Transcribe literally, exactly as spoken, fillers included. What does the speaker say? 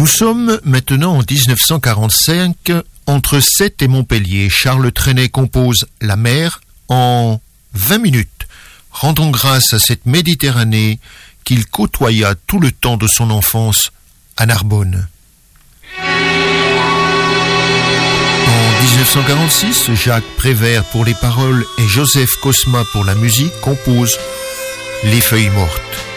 Nous sommes maintenant en dix-neuf cent quarante-cinq, entre Sète et Montpellier. Charles Trenet compose La mer en vingt minutes. Rendons grâce à cette Méditerranée qu'il côtoya tout le temps de son enfance à Narbonne. En dix-neuf cent quarante-six, Jacques Prévert pour les paroles et Joseph Cosma pour la musique composent Les feuilles mortes.